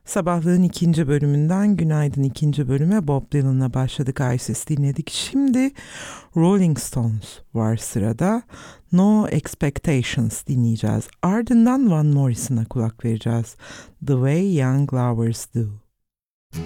Sabahlığın ikinci bölümünden günaydın ikinci bölüme Bob Dylan'la başladık. Isis dinledik. Şimdi Rolling Stones var sırada. No Expectations dinleyeceğiz. Ardından Van Morrison'a kulak vereceğiz. The Way Young Lovers Do.